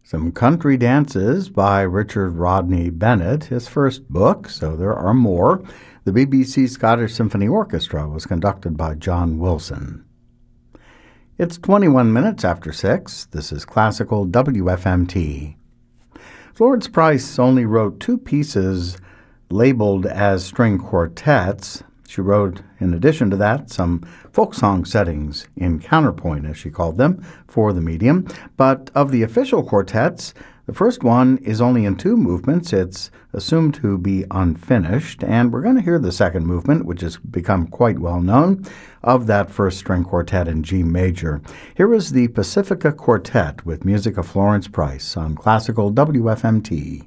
Some Country Dances by Richard Rodney Bennett, his first book, so there are more. The BBC Scottish Symphony Orchestra was conducted by John Wilson. It's 21 minutes after 6. This is Classical WFMT. Florence Price only wrote 2 pieces labeled as string quartets. She wrote, in addition to that, some folk song settings in counterpoint, as she called them, for the medium. But of the official quartets, the first one is only in 2 movements. It's assumed to be unfinished, and we're going to hear the second movement, which has become quite well known, of that first string quartet in G major. Here is the Pacifica Quartet with music of Florence Price on Classical WFMT.